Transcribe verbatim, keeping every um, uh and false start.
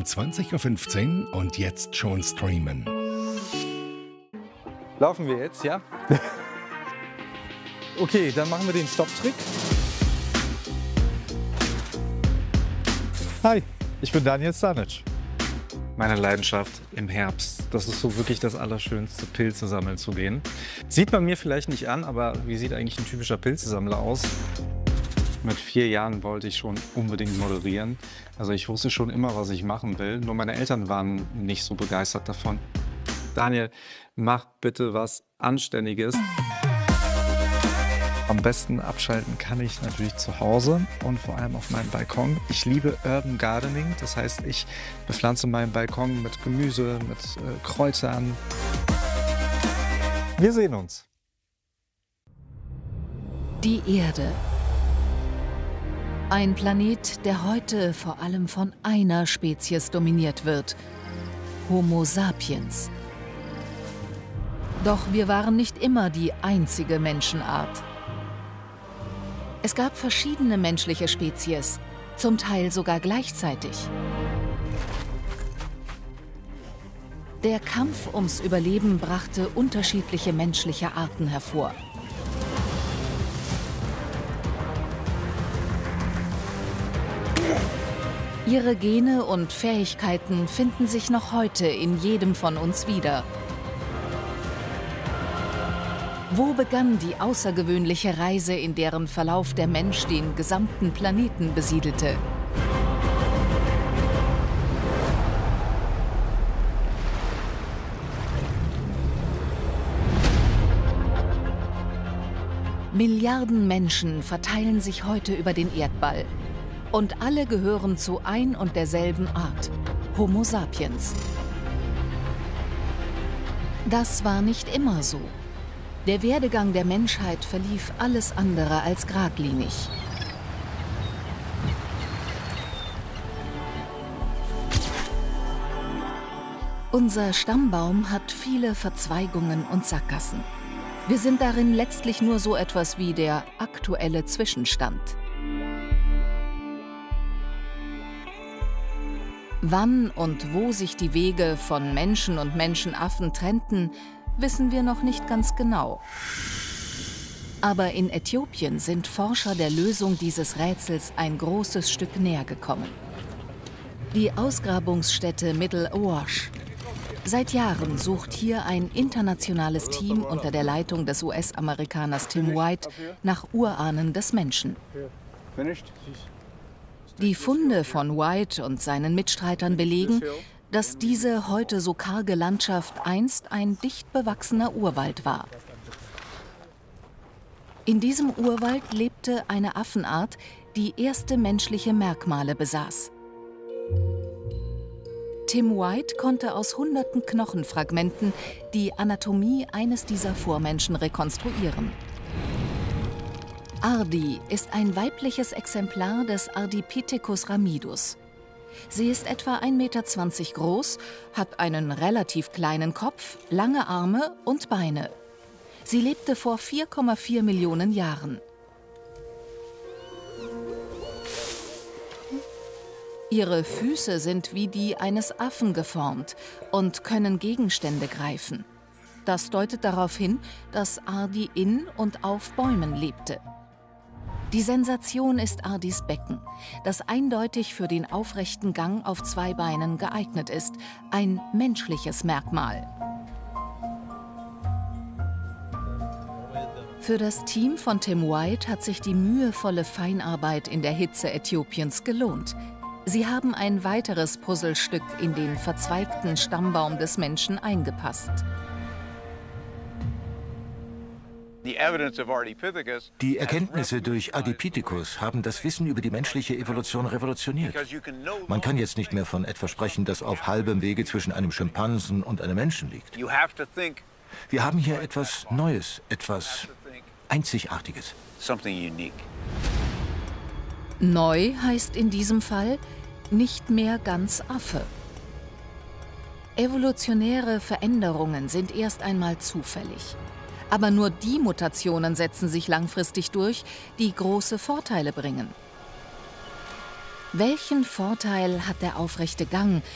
zwanzig Uhr fünfzehn und jetzt schon streamen. Laufen wir jetzt, ja? Okay, dann machen wir den Stopptrick. Hi, ich bin Daniel Stanic. Meine Leidenschaft im Herbst. Das ist so wirklich das Allerschönste, Pilze sammeln zu gehen. Sieht man mir vielleicht nicht an, aber wie sieht eigentlich ein typischer Pilzesammler aus? Mit vier Jahren wollte ich schon unbedingt moderieren. Also ich wusste schon immer, was ich machen will. Nur meine Eltern waren nicht so begeistert davon. Daniel, mach bitte was Anständiges. Am besten abschalten kann ich natürlich zu Hause und vor allem auf meinem Balkon. Ich liebe Urban Gardening, das heißt, ich bepflanze meinen Balkon mit Gemüse, mit äh, Kräutern. Wir sehen uns. Die Erde. Ein Planet, der heute vor allem von einer Spezies dominiert wird: Homo sapiens. Doch wir waren nicht immer die einzige Menschenart. Es gab verschiedene menschliche Spezies, zum Teil sogar gleichzeitig. Der Kampf ums Überleben brachte unterschiedliche menschliche Arten hervor. Ihre Gene und Fähigkeiten finden sich noch heute in jedem von uns wieder. Wo begann die außergewöhnliche Reise, in deren Verlauf der Mensch den gesamten Planeten besiedelte? Milliarden Menschen verteilen sich heute über den Erdball. Und alle gehören zu ein und derselben Art: Homo sapiens. Das war nicht immer so. Der Werdegang der Menschheit verlief alles andere als geradlinig. Unser Stammbaum hat viele Verzweigungen und Sackgassen. Wir sind darin letztlich nur so etwas wie der aktuelle Zwischenstand. Wann und wo sich die Wege von Menschen und Menschenaffen trennten, wissen wir noch nicht ganz genau. Aber in Äthiopien sind Forscher der Lösung dieses Rätsels ein großes Stück näher gekommen. Die Ausgrabungsstätte Middle Awash. Seit Jahren sucht hier ein internationales Team unter der Leitung des U S-Amerikaners Tim White nach Urahnen des Menschen. Die Funde von White und seinen Mitstreitern belegen, dass diese heute so karge Landschaft einst ein dicht bewachsener Urwald war. In diesem Urwald lebte eine Affenart, die erste menschliche Merkmale besaß. Tim White konnte aus hunderten Knochenfragmenten die Anatomie eines dieser Vormenschen rekonstruieren. Ardi ist ein weibliches Exemplar des Ardipithecus ramidus. Sie ist etwa ein Meter zwanzig groß, hat einen relativ kleinen Kopf, lange Arme und Beine. Sie lebte vor vier Komma vier Millionen Jahren. Ihre Füße sind wie die eines Affen geformt und können Gegenstände greifen. Das deutet darauf hin, dass Ardi in und auf Bäumen lebte. Die Sensation ist Ardis Becken, das eindeutig für den aufrechten Gang auf zwei Beinen geeignet ist, ein menschliches Merkmal. Für das Team von Tim White hat sich die mühevolle Feinarbeit in der Hitze Äthiopiens gelohnt. Sie haben ein weiteres Puzzlestück in den verzweigten Stammbaum des Menschen eingepasst. Die Erkenntnisse durch Ardipithecus haben das Wissen über die menschliche Evolution revolutioniert. Man kann jetzt nicht mehr von etwas sprechen, das auf halbem Wege zwischen einem Schimpansen und einem Menschen liegt. Wir haben hier etwas Neues, etwas Einzigartiges. Neu heißt in diesem Fall nicht mehr ganz Affe. Evolutionäre Veränderungen sind erst einmal zufällig. Aber nur die Mutationen setzen sich langfristig durch, die große Vorteile bringen. Welchen Vorteil hat der aufrechte Gang,